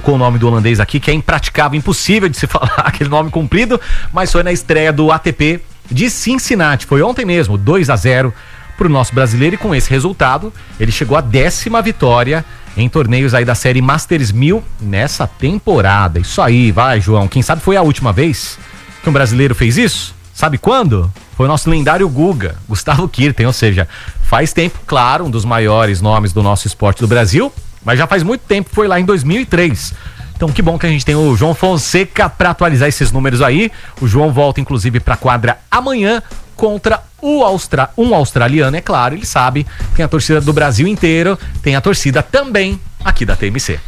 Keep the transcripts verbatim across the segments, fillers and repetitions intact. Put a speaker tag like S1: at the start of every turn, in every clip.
S1: colocou o nome do holandês aqui, que é impraticável, impossível de se falar aquele nome comprido, mas foi na estreia do A T P de Cincinnati. Foi ontem mesmo, dois a zero pro nosso brasileiro, e com esse resultado, ele chegou à décima vitória em torneios aí da série Masters mil nessa temporada. Isso aí, vai, João. Quem sabe foi a última vez que um brasileiro fez isso? Sabe quando? Foi o nosso lendário Guga, Gustavo Kirten, ou seja, faz tempo, claro, um dos maiores nomes do nosso esporte do Brasil, mas já faz muito tempo, foi lá em dois mil e três. Então que bom que a gente tem o João Fonseca para atualizar esses números aí. O João volta inclusive para a quadra amanhã contra o Austra... um australiano, é claro, ele sabe, tem a torcida do Brasil inteiro, tem a torcida também aqui da T M C.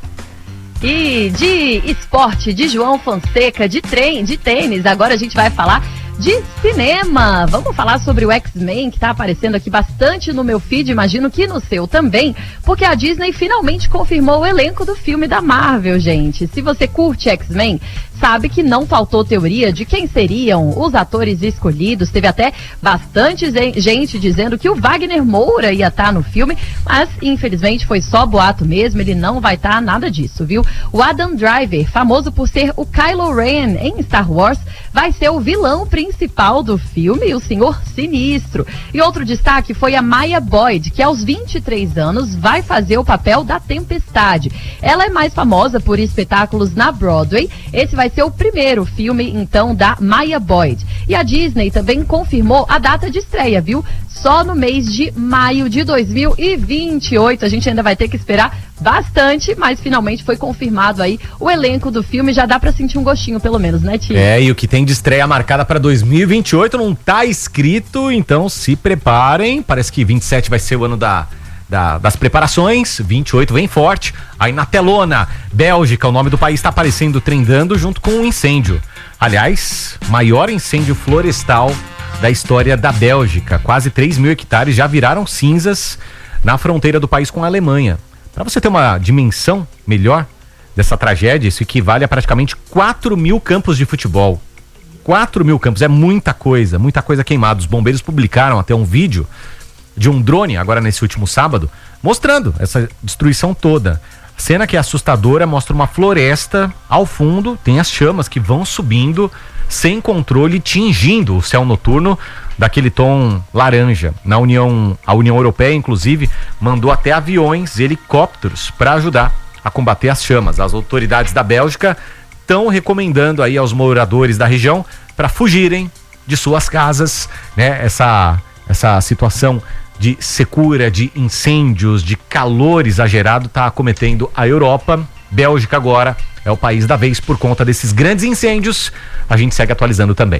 S2: E de esporte, de João Fonseca, de trem, de tênis, agora a gente vai falar de cinema. Vamos falar sobre o X-Men, que tá aparecendo aqui bastante no meu feed, imagino que no seu também, porque a Disney finalmente confirmou o elenco do filme da Marvel, gente. Se você curte X-Men, sabe que não faltou teoria de quem seriam os atores escolhidos. Teve até bastante gente dizendo que o Wagner Moura ia estar no filme, mas infelizmente foi só boato mesmo, ele não vai estar nada disso, viu? O Adam Driver, famoso por ser o Kylo Ren em Star Wars, vai ser o vilão principal do filme, o Senhor Sinistro. E outro destaque foi a Maya Boyd, que aos vinte e três anos vai fazer o papel da Tempestade. Ela é mais famosa por espetáculos na Broadway. Esse vai ser o primeiro filme, então, da Maya Boyd. E a Disney também confirmou a data de estreia, viu? Só no mês de maio de dois mil e vinte e oito. A gente ainda vai ter que esperar bastante, mas finalmente foi confirmado aí o elenco do filme. Já dá pra sentir um gostinho, pelo menos, né, Tia?
S1: É, e o que tem de estreia marcada pra dois mil e vinte e oito não tá escrito, então se preparem. Parece que vinte e sete vai ser o ano da... Da, das preparações, vinte e oito vem forte. Aí na telona, Bélgica, o nome do país está aparecendo, trendando junto com um incêndio. Aliás, maior incêndio florestal da história da Bélgica. Quase três mil hectares já viraram cinzas na fronteira do país com a Alemanha. Para você ter uma dimensão melhor dessa tragédia, isso equivale a praticamente quatro mil campos de futebol. quatro mil campos, é muita coisa, muita coisa queimada. Os bombeiros publicaram até um vídeo de um drone, agora nesse último sábado, mostrando essa destruição toda. A cena que é assustadora, mostra uma floresta ao fundo, tem as chamas que vão subindo sem controle, tingindo o céu noturno daquele tom laranja. Na União, a União Europeia, inclusive, mandou até aviões e helicópteros para ajudar a combater as chamas. As autoridades da Bélgica estão recomendando aí aos moradores da região para fugirem de suas casas, né? Essa, essa situação de secura, de incêndios, de calor exagerado está acometendo a Europa. Bélgica agora é o país da vez por conta desses grandes incêndios. A gente segue atualizando também.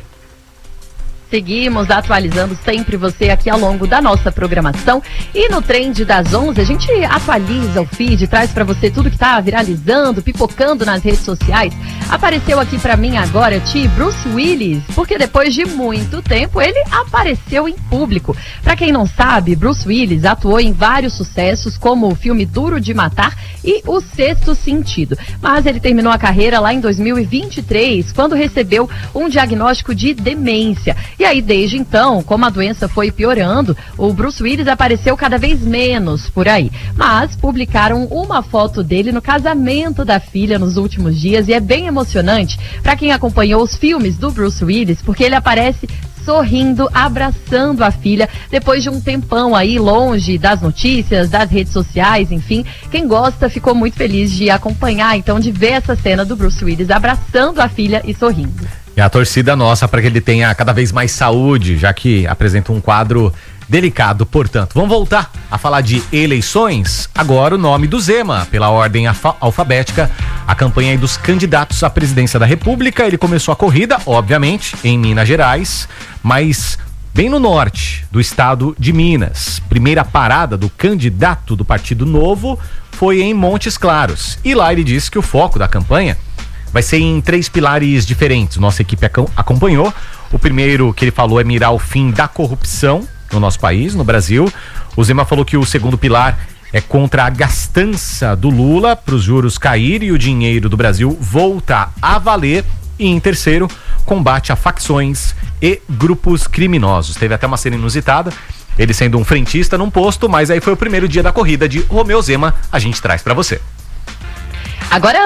S2: Seguimos atualizando sempre você aqui ao longo da nossa programação. E no Trend das onze, a gente atualiza o feed, traz para você tudo que tá viralizando, pipocando nas redes sociais. Apareceu aqui para mim agora, Ti, Bruce Willis, porque depois de muito tempo ele apareceu em público. Para quem não sabe, Bruce Willis atuou em vários sucessos, como o filme Duro de Matar e O Sexto Sentido. Mas ele terminou a carreira lá em dois mil e vinte e três, quando recebeu um diagnóstico de demência. E aí, desde então, como a doença foi piorando, o Bruce Willis apareceu cada vez menos por aí. Mas publicaram uma foto dele no casamento da filha nos últimos dias, e é bem emocionante para quem acompanhou os filmes do Bruce Willis, porque ele aparece sorrindo, abraçando a filha, depois de um tempão aí longe das notícias, das redes sociais, enfim. Quem gosta ficou muito feliz de acompanhar, então, de ver essa cena do Bruce Willis abraçando a filha e sorrindo.
S1: E a torcida nossa para que ele tenha cada vez mais saúde, já que apresenta um quadro delicado, portanto. Vamos voltar a falar de eleições. Agora o nome do Zema, pela ordem alfabética, a campanha aí dos candidatos à presidência da República. Ele começou a corrida, obviamente, em Minas Gerais, mas bem no norte do estado de Minas. Primeira parada do candidato do Partido Novo foi em Montes Claros. E lá ele disse que o foco da campanha vai ser em três pilares diferentes. Nossa equipe acompanhou. O primeiro que ele falou é mirar o fim da corrupção no nosso país, no Brasil. O Zema falou que o segundo pilar é contra a gastança do Lula, para os juros caírem e o dinheiro do Brasil voltar a valer. E em terceiro, combate a facções e grupos criminosos. Teve até uma cena inusitada, ele sendo um frentista num posto, mas aí foi o primeiro dia da corrida de Romeu Zema. A gente traz para você.
S2: Agora